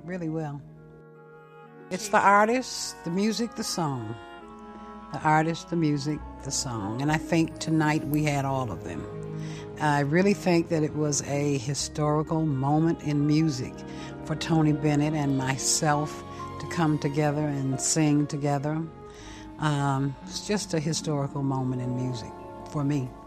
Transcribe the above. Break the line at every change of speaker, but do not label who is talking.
really well. It's the artist, the music, the song. The artist, the music, the song. And I think tonight we had all of them. I really think that it was a historical moment in music for Tony Bennett and myself to come together and sing together. It's just a historical moment in music for me.